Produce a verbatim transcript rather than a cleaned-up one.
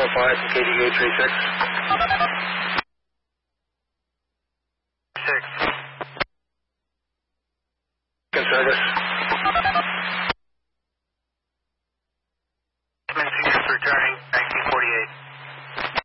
five from K D U three six. six. Good service.